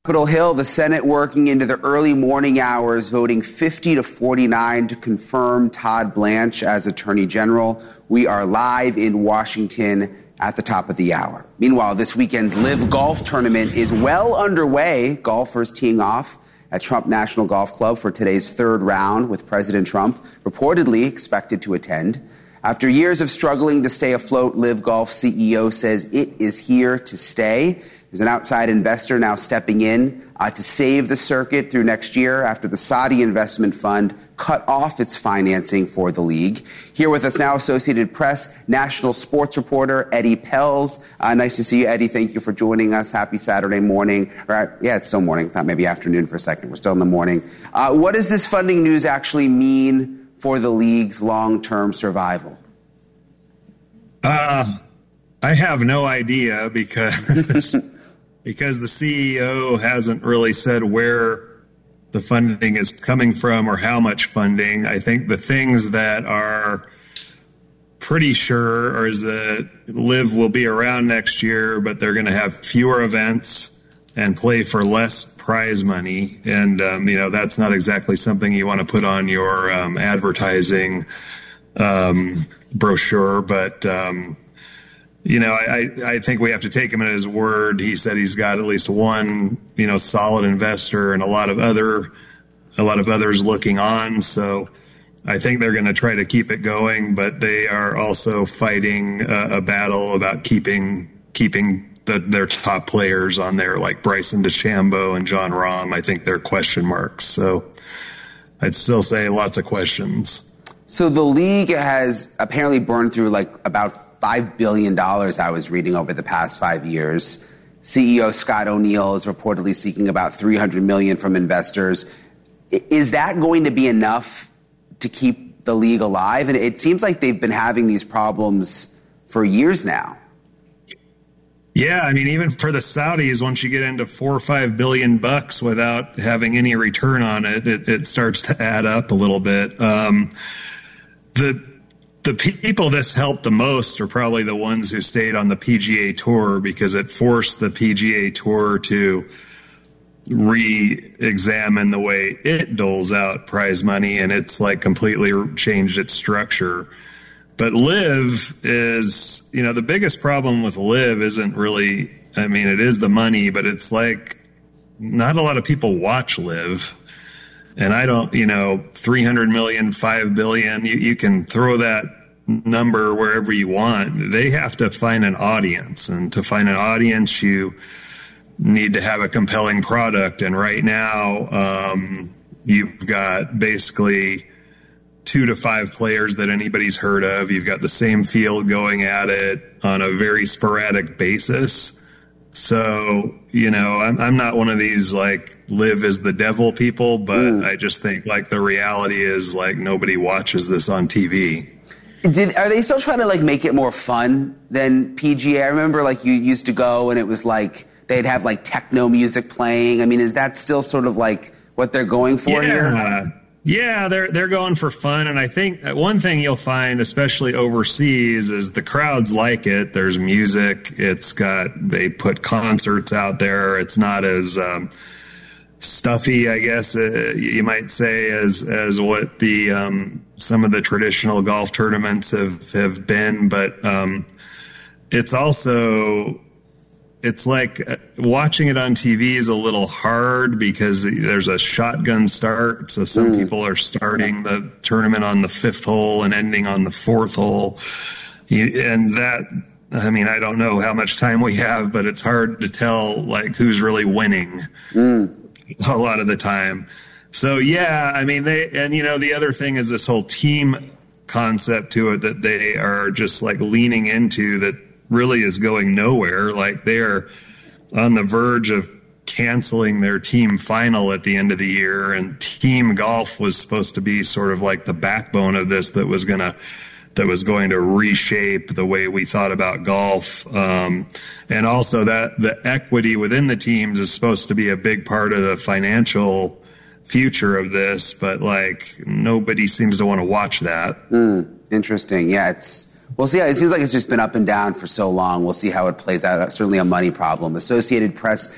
Capitol Hill, the Senate working into the early morning hours, voting 50-49 to confirm Todd Blanche as Attorney General. We are live in Washington at the top of the hour. Meanwhile, this weekend's LIV Golf Tournament is well underway. Golfers teeing off at Trump National Golf Club for today's third round, with President Trump reportedly expected to attend. After years of struggling to stay afloat, LIV Golf CEO says it is here to stay. There's an outside investor now stepping in to save the circuit through next year after the Saudi investment fund cut off its financing for the league. Here with us now, Associated Press national sports reporter Eddie Pelz. Nice to see you, Eddie. Thank you for joining us. Happy Saturday morning. Yeah, it's still morning. Thought maybe afternoon for a second. We're still in the morning. What does this funding news actually mean for the league's long-term survival? I have no idea because the CEO hasn't really said where the funding is coming from or how much funding. I think the things that are pretty sure is that LIV will be around next year, but they're going to have fewer events and play for less prize money. And, that's not exactly something you want to put on your advertising brochure, but I think we have to take him at his word. He said he's got at least one, solid investor and a lot of others looking on. So I think they're going to try to keep it going, but they are also fighting a battle about keeping their top players on there, like Bryson DeChambeau and Jon Rahm. I think they're question marks. So I'd still say lots of questions. So the league has apparently burned through about $5 billion, I was reading, over the past 5 years. CEO Scott O'Neill is reportedly seeking about $300 million from investors. Is that going to be enough to keep the league alive? And it seems like they've been having these problems for years now. Yeah, even for the Saudis, once you get into $4 or $5 billion without having any return on it, it starts to add up a little bit. The people this helped the most are probably the ones who stayed on the PGA Tour, because it forced the PGA Tour to re-examine the way it doles out prize money, and it's completely changed its structure. But LIV is, the biggest problem with LIV isn't really, it is the money, but it's not a lot of people watch LIV. And I don't, 300 million, 5 billion, you can throw that number wherever you want. They have to find an audience, and to find an audience, you need to have a compelling product. And right now, you've got basically 2 to 5 players that anybody's heard of. You've got the same field going at it on a very sporadic basis. So, I'm not one of these LIV is the devil people, but I just think the reality is nobody watches this on TV. Are they still trying to make it more fun than PGA? I remember you used to go and it was they'd have techno music playing. Is that still sort of what they're going for here? Yeah, they're going for fun. And I think one thing you'll find, especially overseas, is the crowds like it. There's music. They put concerts out there. It's not as stuffy, I guess you might say, as what the some of the traditional golf tournaments have been. But it's also, watching it on TV is a little hard because there's a shotgun start. So some people are starting the tournament on the 5th hole and ending on the 4th hole. And that, I don't know how much time we have, but it's hard to tell who's really winning a lot of the time. So yeah, the other thing is this whole team concept to it that they are just leaning into, that really is going nowhere. They're on the verge of canceling their team final at the end of the year, and team golf was supposed to be sort of the backbone of this that was going to reshape the way we thought about golf. And also that the equity within the teams is supposed to be a big part of the financial future of this, but nobody seems to want to watch that. Interesting. Yeah, we'll see. It seems like it's just been up and down for so long. We'll see how it plays out. Certainly a money problem. Associated Press